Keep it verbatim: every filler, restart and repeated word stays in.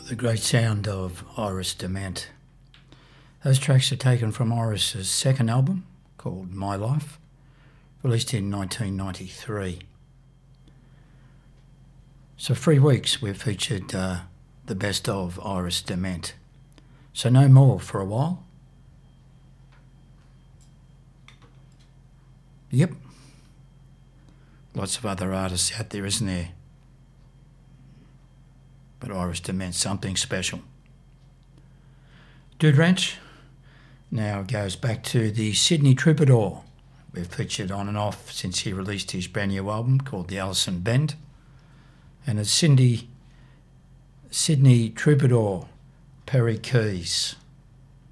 The great sound of Iris DeMent. Those tracks are taken from Iris's second album called My Life, released in nineteen ninety-three. So three weeks we've featured uh, the best of Iris DeMent. So no more for a while. Yep. Lots of other artists out there, isn't there? But Iris DeMent's something special. Dude Ranch now goes back to the Sydney Troubadour. We've featured on and off since he released his brand new album called The Allison Bend. And it's Cindy, Sydney Troubadour, Perry Keys.